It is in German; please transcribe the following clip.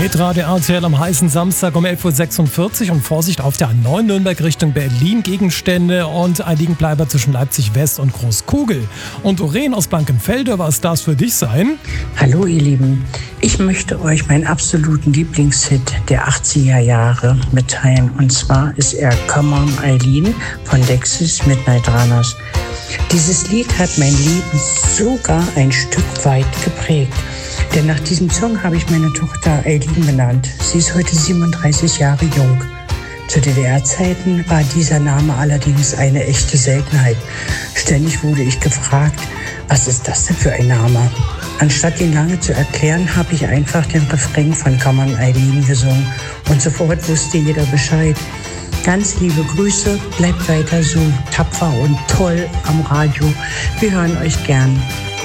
Hitradio RTL am heißen Samstag um 11.46 Uhr und Vorsicht auf der A9 Nürnberg Richtung Berlin, Gegenstände und ein Liegenbleiber zwischen Leipzig West und Großkugel. Und Doreen aus Blankenfelde, was darf es für dich sein? Hallo ihr Lieben, ich möchte euch meinen absoluten Lieblingshit der 80er Jahre mitteilen. Und zwar ist er Come On Eileen von Dexys Midnight Runners. Dieses Lied hat mein Leben sogar ein Stück weit geprägt. Denn nach diesem Song habe ich meine Tochter Eileen benannt. Sie ist heute 37 Jahre jung. Zu DDR-Zeiten war dieser Name allerdings eine echte Seltenheit. Ständig wurde ich gefragt, was ist das denn für ein Name? Anstatt ihn lange zu erklären, habe ich einfach den Refrain von Come On Eileen gesungen. Und sofort wusste jeder Bescheid. Ganz liebe Grüße, bleibt weiter so tapfer und toll am Radio. Wir hören euch gern.